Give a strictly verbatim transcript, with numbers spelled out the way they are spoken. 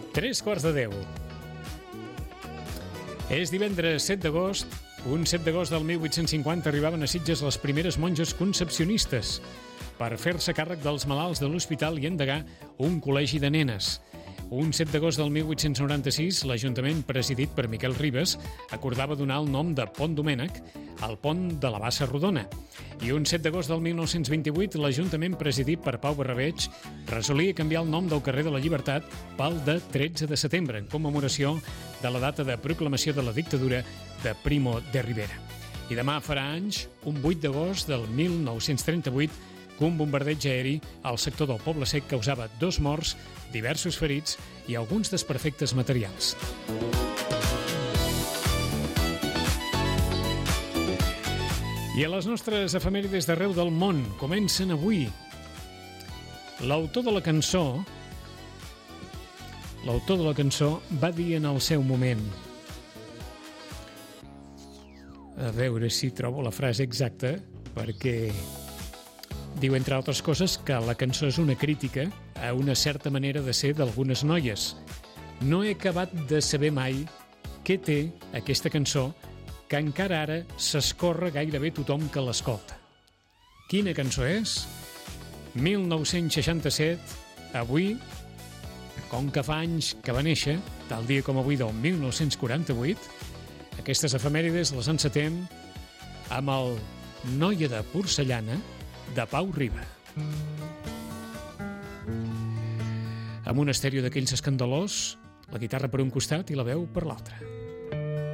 Tres quarts de deu. És divendres set d'agost. Un set d'agost del mil vuit-cents cinquanta arribaven a Sitges les primeres monges concepcionistes per fer-se càrrec dels malalts de l'hospital i endegar un col·legi de nenes. Un set d'agost del mil vuit-cents noranta-sis, l'Ajuntament, presidit per Miquel Ribes, acordava donar el nom de Pont Domènec al pont de la Bassa Rodona. I un set d'agost del mil nou-cents vint-i-vuit, l'Ajuntament, presidit per Pau Barrabeig, resolia canviar el nom del carrer de la Llibertat pel de tretze de setembre, en commemoració de la data de proclamació de la dictadura de Primo de Rivera. I demà farà anys, un vuit d'agost del mil nou-cents trenta-vuit, que un bombardeig aeri al sector del Poble Sec causava dos morts, diversos ferits i alguns desperfectes materials. I a les nostres efemèrides d'arreu del món comencen avui. L'autor de la cançó l'autor de la cançó va dir en el seu moment, a veure si trobo la frase exacta, perquè diu, entre altres coses, que la cançó és una crítica a una certa manera de ser d'algunes noies. No he acabat de saber mai què té aquesta cançó que encara ara s'escorre gairebé tothom que l'escolta. Quina cançó és? mil nou-cents seixanta-set, avui, com que fa anys que va néixer, tal dia com avui del mil nou-cents quaranta-vuit, aquestes efemèrides les encetem amb el Noia de porcellana de Pau Riba. Amb un estèreo d'aquells escandalós, la guitarra per un costat i la veu per l'altre.